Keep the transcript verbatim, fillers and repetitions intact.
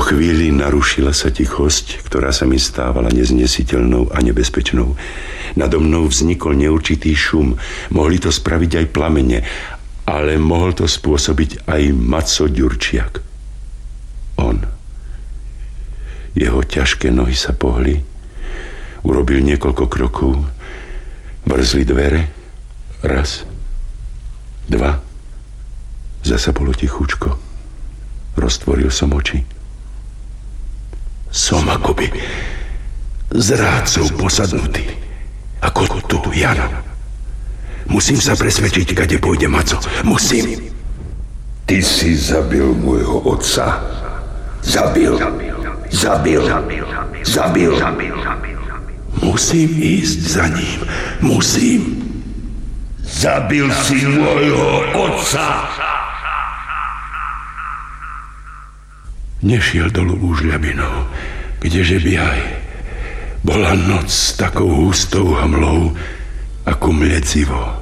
chvíli narušila sa tichosť, ktorá sa mi stávala neznesiteľnou a nebezpečnou. Nado mnou vznikol neurčitý šum. Mohli to spraviť aj plamene, ale mohol to spôsobiť aj Maco Ďurčiak. On. Jeho ťažké nohy sa pohli. Urobil niekoľko krokov. Vrzli dvere. Raz. Dva. Zasa bolo tichúčko. Roztvoril som oči. Som akoby zrádcov posadnutý. Ako tu Jana. Musím sa presvedčiť, kade pôjde Maco. Musím. Ty si zabil môjho otca. Zabil. Zabil. Zabil. Musím ísť za ním. Musím. Zabil si môjho otca. Nešiel dolu Lúžľabinou, kdeže by aj. Bola noc s takou hustou hmlou, ako mlecivo.